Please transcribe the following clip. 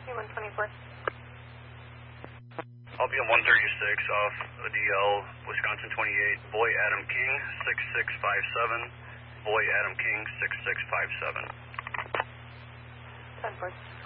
124. I'll be on 136 off DL, Wisconsin 28. Boy Adam King, 6657. Boy Adam King, 6657. 10-4.